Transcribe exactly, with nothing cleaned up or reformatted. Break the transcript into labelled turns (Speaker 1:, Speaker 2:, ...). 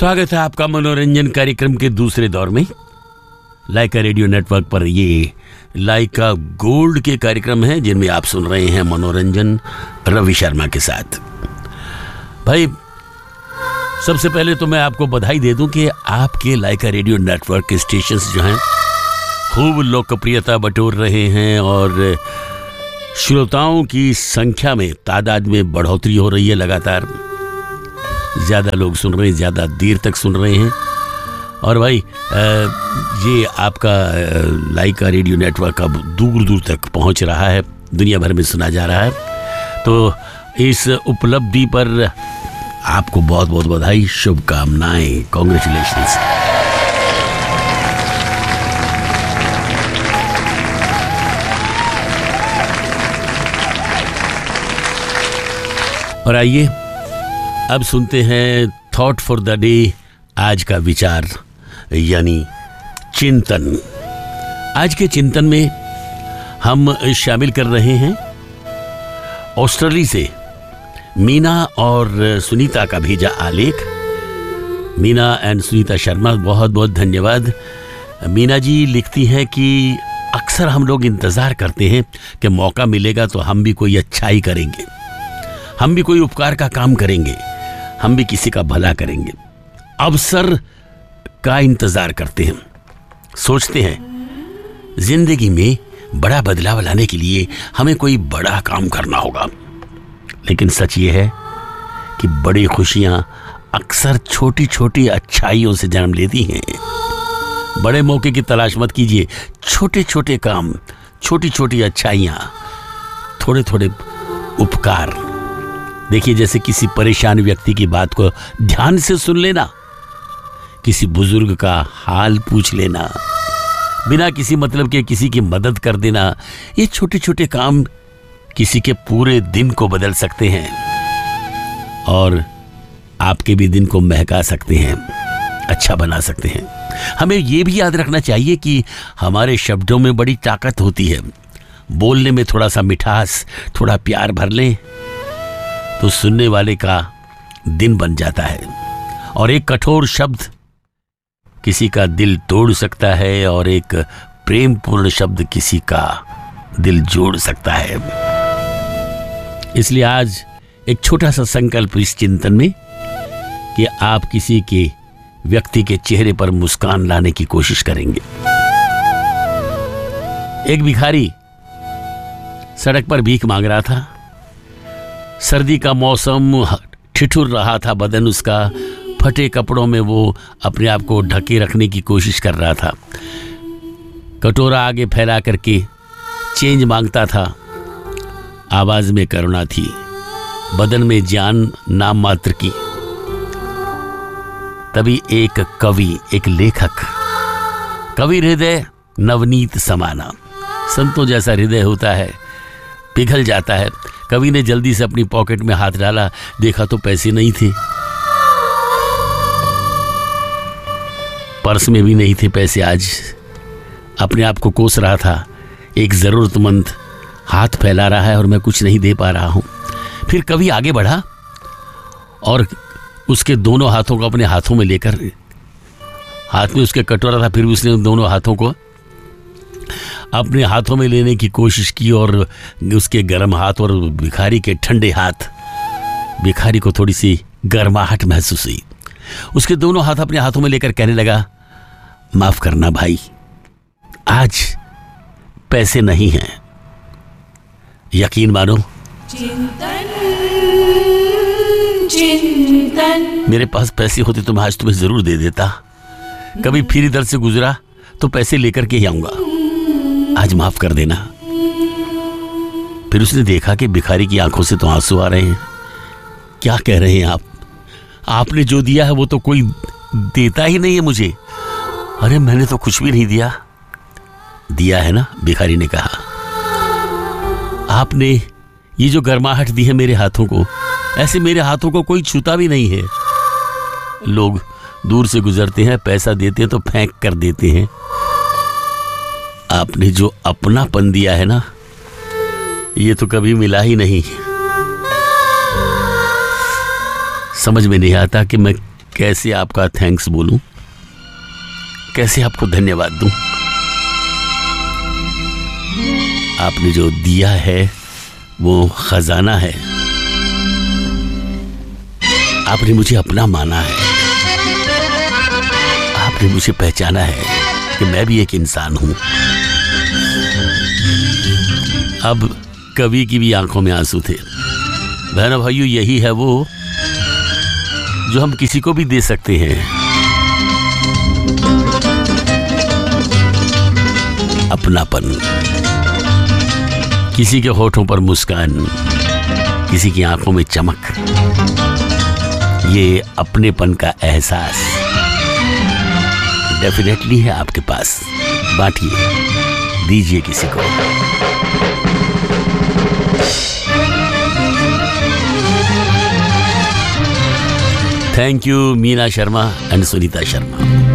Speaker 1: स्वागत है आपका मनोरंजन कार्यक्रम के दूसरे दौर में। लाइका रेडियो नेटवर्क पर ये लाइका गोल्ड के कार्यक्रम हैं जिनमें आप सुन रहे हैं मनोरंजन रवि शर्मा के साथ। भाई सबसे पहले तो मैं आपको बधाई दे दूं कि आपके लाइका रेडियो नेटवर्क के स्टेशंस जो हैं खूब लोकप्रियता बटोर रहे हैं और श्रोताओं की संख्या में, तादाद में बढ़ोतरी हो रही है। लगातार ज़्यादा लोग सुन रहे हैं, ज़्यादा देर तक सुन रहे हैं। और भाई ये आपका लाइका रेडियो नेटवर्क अब दूर दूर तक पहुंच रहा है, दुनिया भर में सुना जा रहा है। तो इस उपलब्धि पर आपको बहुत बहुत बधाई, शुभकामनाएं, कॉन्ग्रेचुलेशंस। और आइए अब सुनते हैं थॉट फॉर द डे, आज का विचार यानी चिंतन। आज के चिंतन में हम शामिल कर रहे हैं ऑस्ट्रेलिया से मीना और सुनीता का भेजा आलेख। मीना एंड सुनीता शर्मा, बहुत बहुत धन्यवाद। मीना जी लिखती हैं कि अक्सर हम लोग इंतज़ार करते हैं कि मौका मिलेगा तो हम भी कोई अच्छाई करेंगे, हम भी कोई उपकार का काम करेंगे, हम भी किसी का भला करेंगे। अवसर का इंतजार करते हैं, सोचते हैं जिंदगी में बड़ा बदलाव लाने के लिए हमें कोई बड़ा काम करना होगा। लेकिन सच ये है कि बड़ी खुशियां अक्सर छोटी छोटी अच्छाइयों से जन्म लेती हैं। बड़े मौके की तलाश मत कीजिए, छोटे छोटे काम, छोटी छोटी अच्छाइयां, थोड़े थोड़े उपकार। देखिए, जैसे किसी परेशान व्यक्ति की बात को ध्यान से सुन लेना, किसी बुजुर्ग का हाल पूछ लेना, बिना किसी मतलब के किसी की मदद कर देना, ये छोटे छोटे काम किसी के पूरे दिन को बदल सकते हैं और आपके भी दिन को महका सकते हैं, अच्छा बना सकते हैं। हमें ये भी याद रखना चाहिए कि हमारे शब्दों में बड़ी ताकत होती है। बोलने में थोड़ा सा मिठास, थोड़ा प्यार भर लें तो सुनने वाले का दिन बन जाता है। और एक कठोर शब्द किसी का दिल तोड़ सकता है और एक प्रेमपूर्ण शब्द किसी का दिल जोड़ सकता है। इसलिए आज एक छोटा सा संकल्प इस चिंतन में कि आप किसी के व्यक्ति के चेहरे पर मुस्कान लाने की कोशिश करेंगे। एक भिखारी सड़क पर भीख मांग रहा था। सर्दी का मौसम, ठिठुर रहा था बदन उसका, फटे कपड़ों में वो अपने आप को ढके रखने की कोशिश कर रहा था। कटोरा आगे फैला करके चेंज मांगता था। आवाज में करुणा थी, बदन में जान नाम मात्र की। तभी एक कवि, एक लेखक, कवि हृदय नवनीत समाना, संतों जैसा हृदय होता है, पिघल जाता है। कवि ने जल्दी से अपनी पॉकेट में हाथ डाला, देखा तो पैसे नहीं थे, पर्स में भी नहीं थे पैसे। आज अपने आप को कोस रहा था, एक जरूरतमंद हाथ फैला रहा है और मैं कुछ नहीं दे पा रहा हूं। फिर कवि आगे बढ़ा और उसके दोनों हाथों को अपने हाथों में लेकर, हाथ में उसके कटोरा था, फिर उसने उन दोनों हाथों को अपने हाथों में लेने की कोशिश की और उसके गर्म हाथ और भिखारी के ठंडे हाथ, भिखारी को थोड़ी सी गर्माहट महसूस हुई। उसके दोनों हाथ अपने हाथों में लेकर कहने लगा, माफ करना भाई, आज पैसे नहीं हैं। यकीन मानो,
Speaker 2: चिंतन चिंतन
Speaker 1: मेरे पास पैसे होते तो मैं आज तुम्हें जरूर दे देता। कभी फिर इधर से गुजरा तो पैसे लेकर के ही आऊंगा, आज माफ कर देना। फिर उसने देखा कि भिखारी की आंखों से तो आंसू आ रहे हैं। क्या कह रहे हैं आप? आपने जो दिया है वो तो कोई देता ही नहीं है मुझे। अरे मैंने तो कुछ भी नहीं दिया। दिया है ना, भिखारी ने कहा। आपने ये जो गर्माहट दी है मेरे हाथों को, ऐसे मेरे हाथों को कोई छूता भी नहीं है। लोग दूर से गुजरते हैं, पैसा देते हैं तो फेंक कर देते हैं। आपने जो अपनापन दिया है ना, ये तो कभी मिला ही नहीं। समझ में नहीं आता कि मैं कैसे आपका थैंक्स बोलूं, कैसे आपको धन्यवाद दूं। आपने जो दिया है वो खजाना है। आपने मुझे अपना माना है। आपने मुझे पहचाना है कि मैं भी एक इंसान हूं। अब कवि की भी आंखों में आंसू थे। बहनों भाइयों, यही है वो जो हम किसी को भी दे सकते हैं। अपनापन, किसी के होठों पर मुस्कान, किसी की आंखों में चमक, ये अपनेपन का एहसास डेफिनेटली है आपके पास। बांटिए, दीजिए किसी को। Thank you Meena Sharma and Sunita Sharma.